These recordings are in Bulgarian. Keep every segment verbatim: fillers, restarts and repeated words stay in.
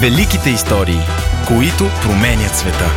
Великите истории, които променят света.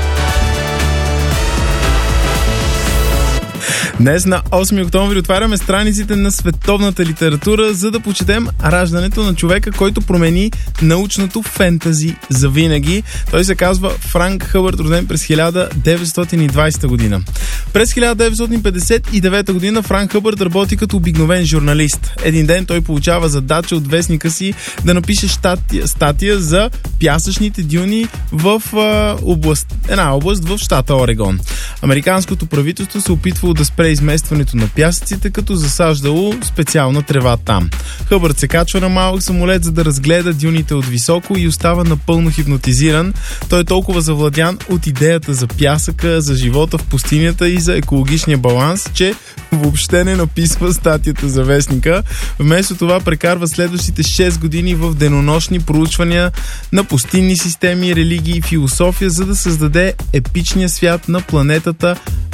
Днес на осми октомври отваряме страниците на световната литература, за да почетем раждането на човека, който промени научното фентази завинаги. Той се казва Франк Хъбърд, роден през хиляда деветстотин и двадесета година. През хиляда деветстотин петдесет и девета година Франк Хъбърд работи като обикновен журналист. Един ден той получава задача от вестника си да напише статия, статия за пясъчните дюни в а, област, една област в щата Орегон. Американското правителство се опитвало да спре изместването на пясъците, като засаждало специална трева там. Хъбърд се качва на малък самолет, за да разгледа дюните от високо и остава напълно хипнотизиран. Той е толкова завладян от идеята за пясъка, за живота в пустинята и за екологичния баланс, че въобще не написва статията за вестника. Вместо това прекарва следващите шест години в денонощни проучвания на пустинни системи, религии и философия, за да създаде епичния свят на планетата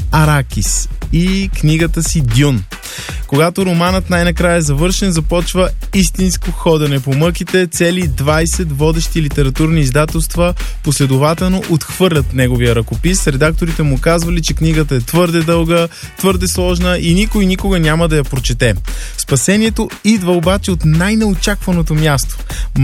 Аракис и книгата си Дюн. Когато романът най-накрая е завършен, започва истинско ходене по мъките. Цели двадесет водещи литературни издателства последователно отхвърлят неговия ръкопис. Редакторите му казвали, че книгата е твърде дълга, твърде сложна и никой никога няма да я прочете. Спасението идва обаче от най-неочакваното място.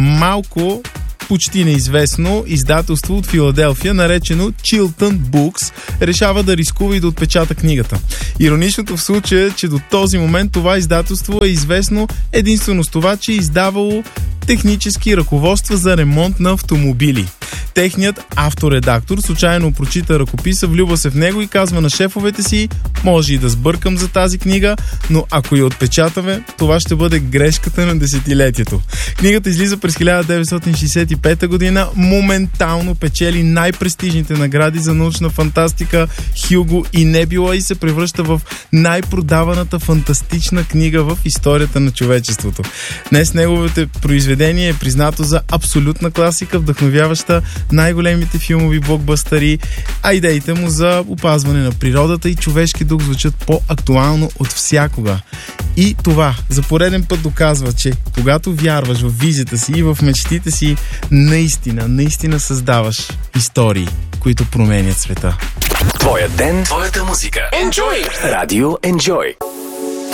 Малко почти неизвестно издателство от Филаделфия, наречено Chilton Books, решава да рискува и да отпечата книгата. Ироничното в случая е, че до този момент това издателство е известно единствено с това, че е издавало технически ръководства за ремонт на автомобили. Техният авторедактор случайно прочита ръкописа, влюбва се в него и казва на шефовете си: може и да сбъркам за тази книга, но ако я отпечатаме, това ще бъде грешката на десетилетието. Книгата излиза през хиляда деветстотин шейсет и пета година, моментално печели най-престижните награди за научна фантастика Хюго и Небюла и се превръща в най-продаваната фантастична книга в историята на човечеството. Днес неговите произведение е признато за абсолютна класика, вдъхновяваща най-големите филмови блокбъстъри, а идеите му за опазване на природата и човешки дух звучат по-актуално от всякога. И това за пореден път доказва, че когато вярваш в визията си и в мечтите си, наистина, наистина създаваш истории, които променят света. Твоя ден, твоята музика. Enjoy! Радио Enjoy.